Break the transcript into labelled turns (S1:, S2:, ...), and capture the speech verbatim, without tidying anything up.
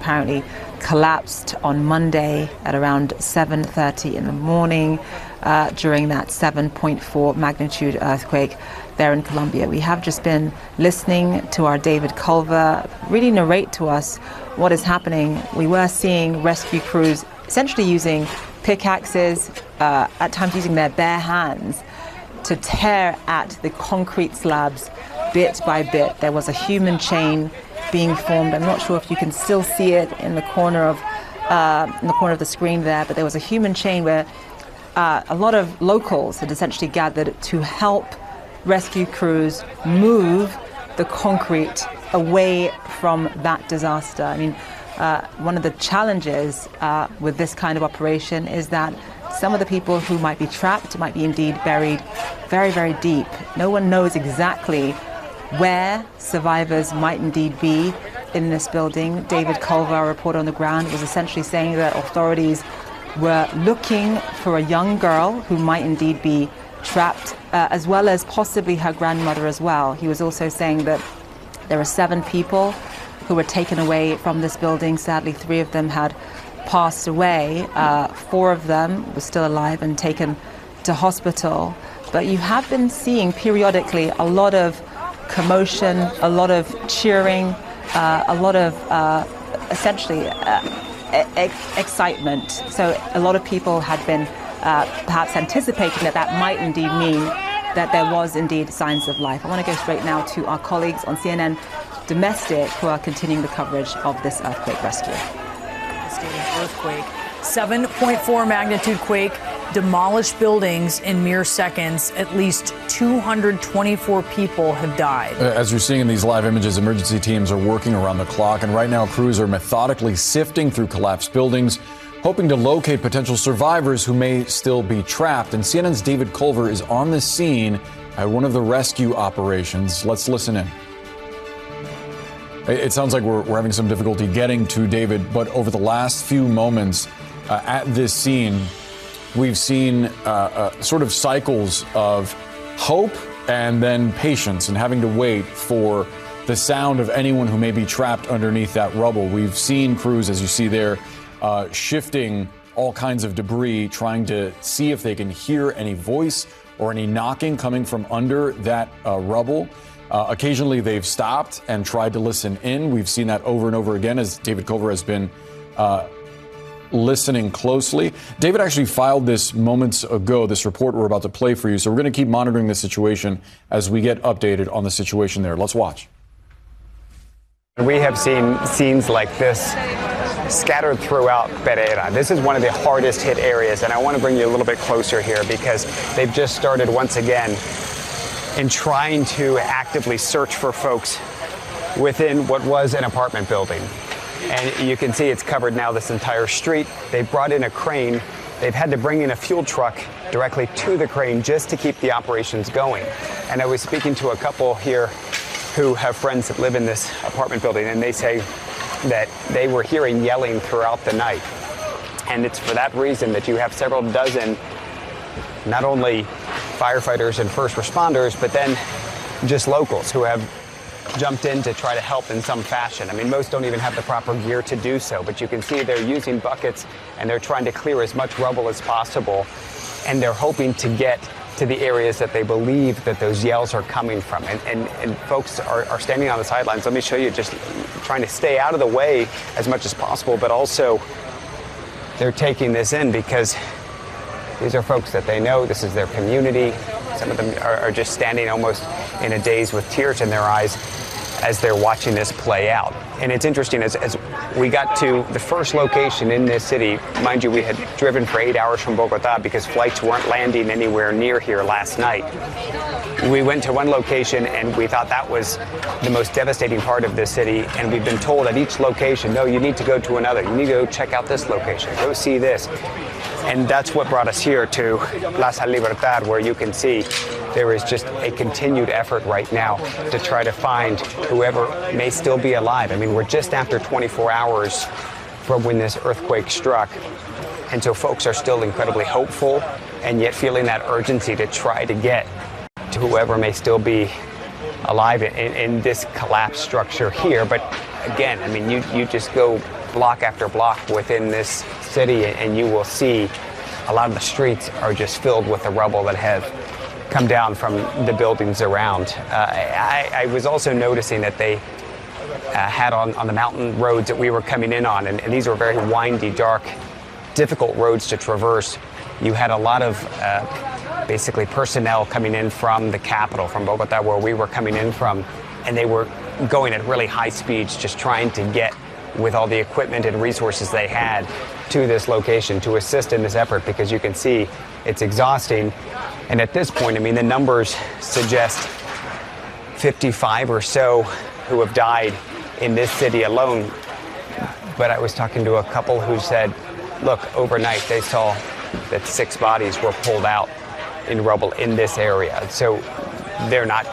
S1: apparently collapsed on Monday at around seven thirty in the morning uh, during that seven point four magnitude earthquake there in Colombia. We have just been listening to our David Culver really narrate to us what is happening. We were seeing rescue crews essentially using pickaxes, uh, at times using their bare hands to tear at the concrete slabs bit by bit. There was a human chain being formed. I'm not sure if you can still see it in the corner of uh, in the corner of the screen there, but there was a human chain where uh, a lot of locals had essentially gathered to help rescue crews move the concrete away from that disaster. I mean, uh, one of the challenges uh, with this kind of operation is that some of the people who might be trapped might be indeed buried very, very deep. No one knows exactly where survivors might indeed be in this building. David Culver, a reporter on the ground, was essentially saying that authorities were looking for a young girl who might indeed be trapped, uh, as well as possibly her grandmother as well. He was also saying that there are seven people who were taken away from this building. Sadly, three of them had passed away. Uh, four of them were still alive and taken to hospital. But you have been seeing periodically a lot of commotion, a lot of cheering, uh, a lot of uh, essentially uh, e- excitement. So a lot of people had been uh, perhaps anticipating that that might indeed mean that there was indeed signs of life. I want to go straight now to our colleagues on C N N Domestic who are continuing the coverage of this earthquake rescue.
S2: Devastating earthquake, seven point four magnitude quake, demolished buildings in mere seconds. At least two hundred twenty-four people have died.
S3: As you're seeing in these live images, emergency teams are working around the clock, and right now crews are methodically sifting through collapsed buildings, hoping to locate potential survivors who may still be trapped. And C N N's David Culver is on the scene at one of the rescue operations. Let's listen in. It sounds like we're, we're having some difficulty getting to David, but over the last few moments uh, at this scene, we've seen uh, uh, sort of cycles of hope and then patience and having to wait for the sound of anyone who may be trapped underneath that rubble. We've seen crews, as you see there, uh, shifting all kinds of debris, trying to see if they can hear any voice or any knocking coming from under that uh, rubble. Uh, occasionally, they've stopped and tried to listen in. We've seen that over and over again as David Culver has been uh, listening closely. David actually filed this moments ago, this report we're about to play for you. So we're going to keep monitoring the situation as we get updated on the situation there. Let's watch.
S4: We have seen scenes like this scattered throughout Pereira. This is one of the hardest hit areas, and I want to bring you a little bit closer here because they've just started once again in trying to actively search for folks within what was an apartment building. And you can see it's covered now, this entire street. They brought in a crane. They've had to bring in a fuel truck directly to the crane just to keep the operations going. And I was speaking to a couple here who have friends that live in this apartment building, and they say that they were hearing yelling throughout the night. And it's for that reason that you have several dozen, not only firefighters and first responders, but then just locals who have jumped in to try to help in some fashion. I mean, most don't even have the proper gear to do so, but you can see they're using buckets and they're trying to clear as much rubble as possible, and they're hoping to get to the areas that they believe that those yells are coming from. And, and, and folks are, are standing on the sidelines. Let me show you, just trying to stay out of the way as much as possible, but also they're taking this in because these are folks that they know. This is their community. Some of them are, are just standing almost in a daze with tears in their eyes as they're watching this play out. And it's interesting, as, as we got to the first location in this city, mind you, we had driven for eight hours from Bogota because flights weren't landing anywhere near here last night. We went to one location and we thought that was the most devastating part of this city, and we've been told at each location, no, you need to go to another. You need to go check out this location, go see this. And that's what brought us here to Plaza Libertad, where you can see there is just a continued effort right now to try to find whoever may still be alive. I mean, we're just after twenty-four hours from when this earthquake struck. And so folks are still incredibly hopeful and yet feeling that urgency to try to get to whoever may still be alive in, in this collapsed structure here. But again, I mean, you, you just go block after block within this city, and you will see a lot of the streets are just filled with the rubble that have come down from the buildings around. Uh, I, I was also noticing that they uh, had on, on the mountain roads that we were coming in on, and, and these were very windy, dark, difficult roads to traverse. You had a lot of uh, basically personnel coming in from the capital, from Bogota, where we were coming in from, and they were going at really high speeds, just trying to get with all the equipment and resources they had to this location to assist in this effort, because you can see it's exhausting. And at this point, I mean, the numbers suggest fifty-five or so who have died in this city alone. But I was talking to a couple who said, look, overnight they saw that six bodies were pulled out in rubble in this area. So they're not